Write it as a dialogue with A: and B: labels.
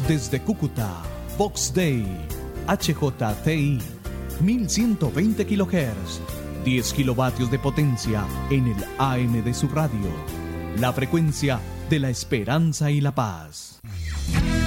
A: Desde Cúcuta, Vox Day, HJTI, 1120 kHz, 10 kilovatios de potencia en el AM de su radio. La frecuencia de la esperanza y la paz.